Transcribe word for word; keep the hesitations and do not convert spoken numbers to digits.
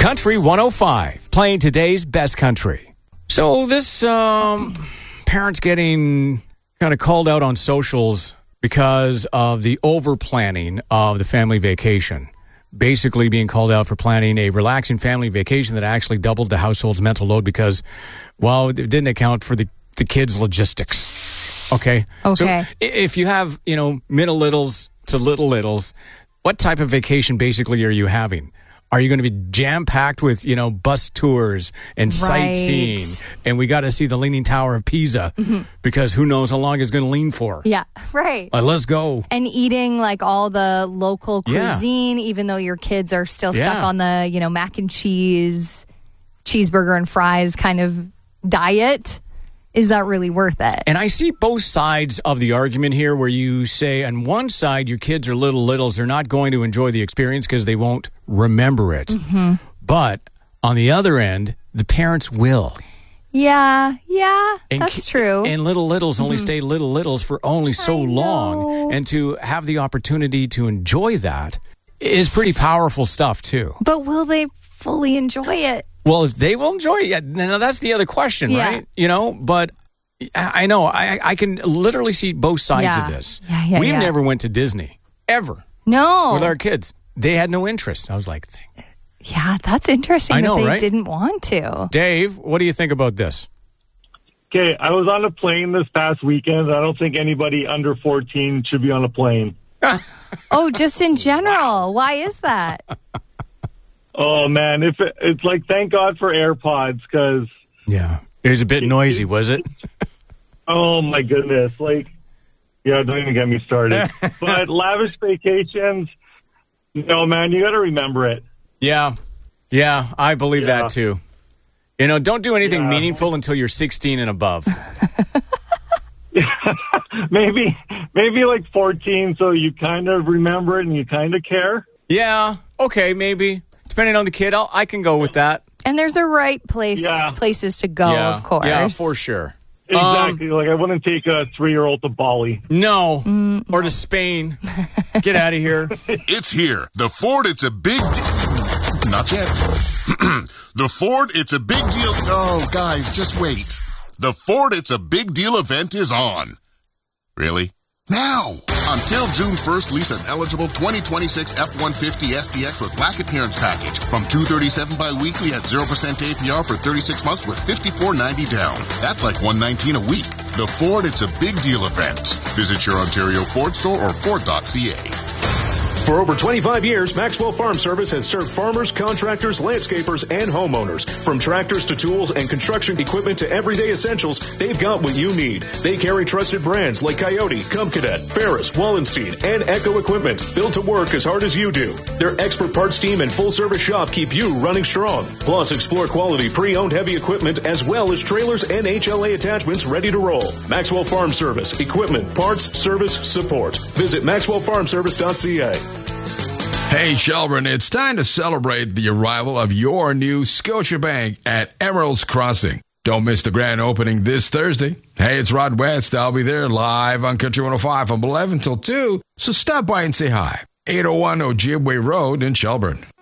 Country one oh five, playing today's best country. So this um, parents getting kind of called out on socials because of the over-planning of the family vacation. Basically being called out for planning a relaxing family vacation that actually doubled the household's mental load because, well, it didn't account for the, the kids' logistics. Okay? Okay. So if you have, you know, middle littles to little littles, what type of vacation basically are you having? Are you going to be jam-packed with, you know, bus tours and Right. sightseeing? And we got to see the Leaning Tower of Pisa Mm-hmm. because who knows how long it's going to lean for. Yeah, right. Like, let's go. And eating like all the local Yeah. cuisine, even though your kids are still stuck Yeah. on the, you know, mac and cheese, cheeseburger and fries kind of diet. Is that really worth it? And I see both sides of the argument here where you say on one side your kids are little littles, they're not going to enjoy the experience because they won't remember it. Mm-hmm. But on the other end, the parents will. Yeah, yeah, And that's ki- true. And little littles only stay little littles for only so I long. know. And to have the opportunity to enjoy that is pretty powerful stuff too. But will they fully enjoy it? Well, if they will enjoy it, yeah, now that's the other question, Yeah. right? You know, but I I know I, I can literally see both sides Yeah. of this. Yeah, yeah, We've yeah. never went to Disney ever No. with our kids. They had no interest. I was like, Yeah, that's interesting I know, that they right? didn't want to. Dave, what do you think about this? Okay, I was on a plane this past weekend. I don't think anybody under fourteen should be on a plane. Oh, just in general. Why is that? Oh, man. If it, it's like, thank God for AirPods because, Yeah, it was a bit noisy, was it? oh, my goodness. Like, yeah, don't even get me started. But lavish vacations, no, man, you got to remember it. Yeah, yeah, I believe Yeah. that too. You know, don't do anything Yeah. meaningful until you're sixteen and above. maybe, maybe like fourteen, so you kind of remember it and you kind of care. Yeah, okay, maybe. Depending on the kid, I'll, I can go with that. And there's a right place Yeah. places to go, yeah, of course. Yeah, for sure. Exactly. like, I wouldn't take a three-year-old to Bali. No, or to Spain. Get out of here. It's here. The Ford, it's a big deal. Not yet. The Ford, it's a big deal. Oh, guys, just wait. The Ford, it's a big deal event is on. Really? Now! Until June first, lease an eligible twenty twenty-six F one fifty S T X with black appearance package from two hundred thirty-seven dollars bi-weekly at zero percent A P R for thirty-six months with fifty-four ninety down. That's like one hundred nineteen dollars a week. The Ford, it's a big deal event. Visit your Ontario Ford store or Ford dot C A. For over twenty-five years, Maxwell Farm Service has served farmers, contractors, landscapers, and homeowners. From tractors to tools and construction equipment to everyday essentials, they've got what you need. They carry trusted brands like Coyote, Cub Cadet, Ferris, Wallenstein, and Echo Equipment, built to work as hard as you do. Their expert parts team and full-service shop keep you running strong. Plus, explore quality pre-owned heavy equipment as well as trailers and H L A attachments ready to roll. Maxwell Farm Service, equipment, parts, service, support. Visit maxwell farm service dot c a. Hey, Shelburne, it's time to celebrate the arrival of your new Scotiabank at Emerald's Crossing. Don't miss the grand opening this Thursday. Hey, it's Rod West. I'll be there live on Country one oh five from eleven till two, so stop by and say hi. eight oh one Ojibwe Road in Shelburne.